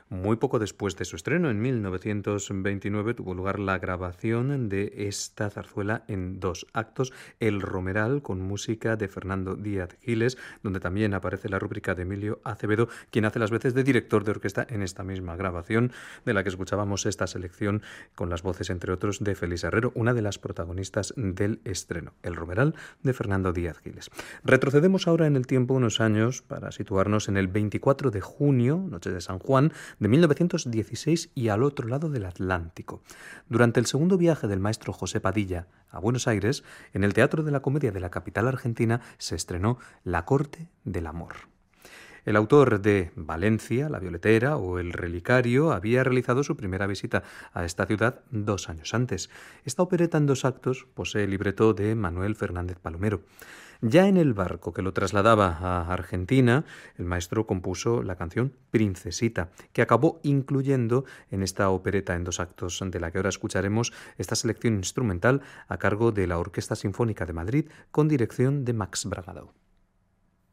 Muy poco después de su estreno, en 1929, tuvo lugar la grabación de esta zarzuela en 2 actos, El Romeral, con música de Fernando Díaz Giles, donde también aparece la rúbrica de Emilio Acevedo, quien hace las veces de director de orquesta en esta misma grabación, de la que escuchábamos esta selección con las voces, entre otros, de Félix Herrero, una de las protagonistas del estreno, El Romeral, de Fernando Díaz Giles. Retrocedemos ahora en el tiempo unos años para situarnos en el 24 de junio, noche de San Juan, de 1916 y al otro lado del Atlántico. Durante el segundo viaje del maestro José Padilla a Buenos Aires, en el Teatro de la Comedia de la capital argentina se estrenó La Corte del Amor. El autor de Valencia, La Violetera o El Relicario había realizado su primera visita a esta ciudad 2 años antes. Esta opereta en 2 actos posee el libreto de Manuel Fernández Palomero. Ya en el barco que lo trasladaba a Argentina, el maestro compuso la canción Princesita, que acabó incluyendo en esta opereta en 2 actos, de la que ahora escucharemos esta selección instrumental a cargo de la Orquesta Sinfónica de Madrid con dirección de Max Bragado.